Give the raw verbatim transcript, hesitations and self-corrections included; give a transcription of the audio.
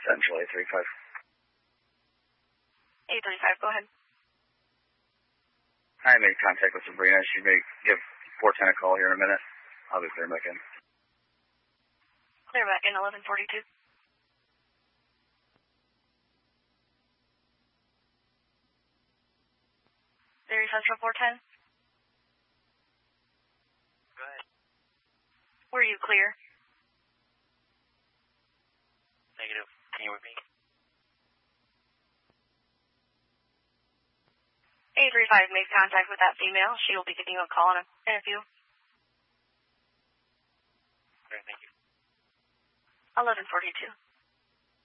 Central eight three five. eight three five, go ahead. I made contact with Sabrina. She may give four ten a call here in a minute. I'll be clear back in. Clear back in, eleven forty-two. Theory Central four ten. Go ahead. Were you clear? Negative. Can you repeat? eight three five made contact with that female. She will be giving you a call in a, in a few. Okay, thank you. eleven forty-two.